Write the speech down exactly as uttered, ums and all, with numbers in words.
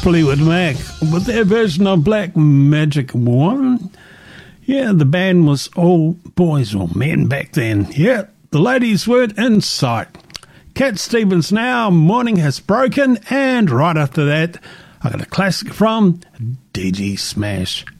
Fleetwood Mac with their version of Black Magic Woman. Yeah, the band was all boys or men back then. Yeah, the ladies weren't in sight. Cat Stevens now, Morning Has Broken, and right after that, I got a classic from D J Smash.